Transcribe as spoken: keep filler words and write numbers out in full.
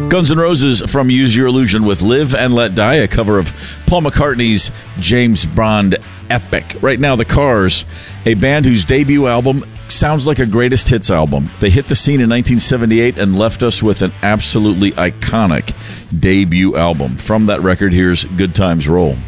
Guns N' Roses from Use Your Illusion with Live and Let Die, a cover of Paul McCartney's James Bond epic. Right now, The Cars, a band whose debut album sounds like a greatest hits album. They hit the scene in nineteen seventy-eight and left us with an absolutely iconic debut album. From that record, here's Good Times Roll.